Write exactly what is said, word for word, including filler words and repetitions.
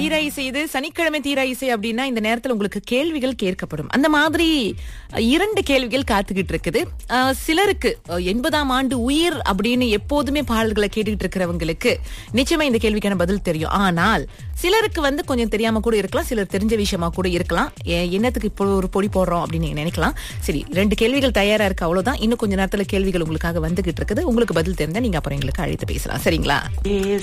தீரா இசை இது சனிக்கிழமை தீரா இசை அப்படின்னா இந்த நேரத்துல உங்களுக்கு கேள்விகள் கேட்கப்படும். அந்த மாதிரி அஹ், இரண்டு கேள்விகள் காத்துக்கிட்டு இருக்குது. அஹ், சிலருக்கு அஹ், எண்பதாம் ஆண்டு உயிர் அப்படின்னு எப்போதுமே பாடல்களை கேட்டுக்கிட்டு இருக்கிறவங்களுக்கு நிச்சயமா இந்த கேள்விக்கான பதில் தெரியும். ஆனால் சிலருக்கு வந்து கொஞ்சம் தெரியாம கூட இருக்கலாம், சிலர் தெரிஞ்ச விஷயமா கூட இருக்கலாம். எ- என்னத்துக்கு இப்போ ஒரு பொடி போடுறோம் அப்படின்னு நீங்க நினைக்கலாம். சரி, ரெண்டு கேள்விகள் தயாரா இருக்கு, அவ்வளவுதான். இன்னும் கொஞ்ச நேரத்துல கேள்விகள் உங்களுக்காக வந்துகிட்டு இருக்குது. உங்களுக்கு பதில் தெரிஞ்சா நீங்க அப்புறம் எங்களுக்கு அழைத்து பேசலாம், சரிங்களா?